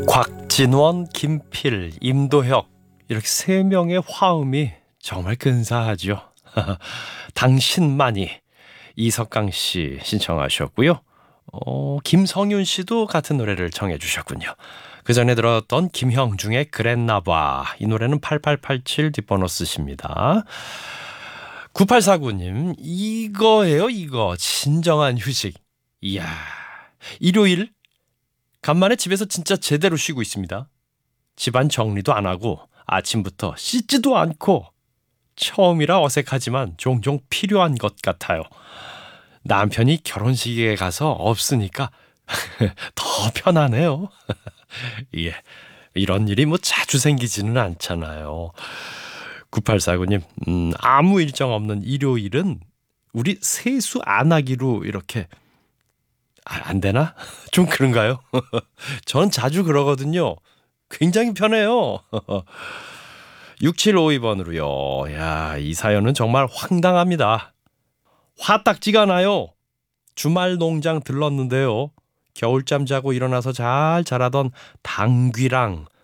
곽진원, 김필, 임도혁 이렇게 세 명의 화음이 정말 근사하죠. 당신만이 이석강 씨 신청하셨고요. 김성윤 씨도 같은 노래를 청해 주셨군요. 그 전에 들었던 김형중의 그랬나봐, 이 노래는 8887 뒷번호쓰십니다. 9849님, 이거예요, 이거 진정한 휴식. 이야, 일요일 간만에 집에서 진짜 제대로 쉬고 있습니다. 집안 정리도 안 하고 아침부터 씻지도 않고, 처음이라 어색하지만 종종 필요한 것 같아요. 남편이 결혼식에 가서 없으니까 더 편하네요. 예, 이런 일이 뭐 자주 생기지는 않잖아요. 9849님, 아무 일정 없는 일요일은 우리 세수 안 하기로 이렇게, 안 되나? 좀 그런가요? 저는 자주 그러거든요. 굉장히 편해요. 6752번으로요. 야, 이 사연은 정말 황당합니다. 화딱지가 나요. 주말 농장 들렀는데요. 겨울잠 자고 일어나서 잘 자라던 당귀랑